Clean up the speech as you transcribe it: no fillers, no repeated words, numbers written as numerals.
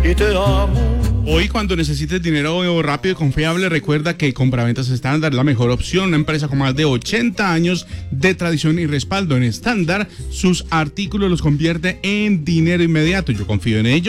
y te amo. Hoy, cuando necesites dinero rápido y confiable, recuerda que Compraventas Estándar es la mejor opción. Una empresa con más de 80 años de tradición y respaldo. En Estándar, sus artículos los convierte en dinero inmediato. Yo confío en ellos.